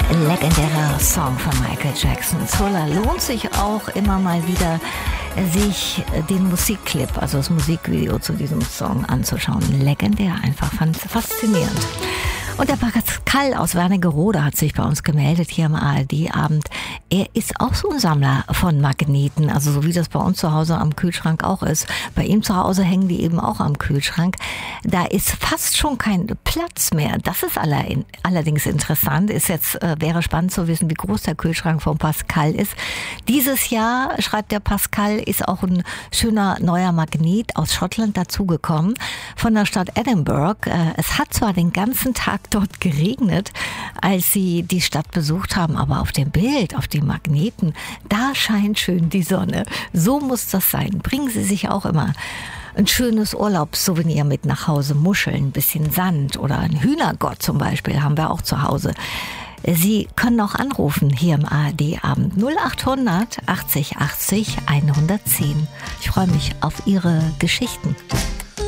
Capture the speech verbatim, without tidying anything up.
Legendärer Song von Michael Jackson. Thriller. Lohnt sich auch immer mal wieder, sich den Musikclip, also das Musikvideo zu diesem Song anzuschauen. Legendär, einfach faszinierend. Und der Pascal aus Wernigerode hat sich bei uns gemeldet hier im A R D-Abend. Er ist auch so ein Sammler von Magneten, also so wie das bei uns zu Hause am Kühlschrank auch ist. Bei ihm zu Hause hängen die eben auch am Kühlschrank. Da ist fast schon kein Platz mehr. Das ist allerdings interessant. Ist jetzt, äh, wäre spannend zu wissen, wie groß der Kühlschrank von Pascal ist. Dieses Jahr, schreibt der Pascal, ist auch ein schöner neuer Magnet aus Schottland dazugekommen von der Stadt Edinburgh. Äh, es hat zwar den ganzen Tag dort geregnet, als sie die Stadt besucht haben, aber auf dem Bild, auf den Magneten, da scheint schön die Sonne. So muss das sein. Bringen Sie sich auch immer ein schönes Urlaubssouvenir mit nach Hause. Muscheln, ein bisschen Sand oder ein Hühnergott zum Beispiel haben wir auch zu Hause. Sie können auch anrufen hier im A R D-Abend null achthundert achtzig achtzig hundertzehn. Ich freue mich auf Ihre Geschichten.